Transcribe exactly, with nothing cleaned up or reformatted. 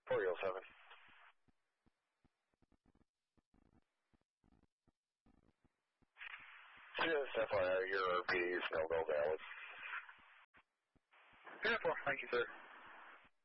four oh seven. Just F Y I, your R P is no-go valid. Beautiful, thank you, sir.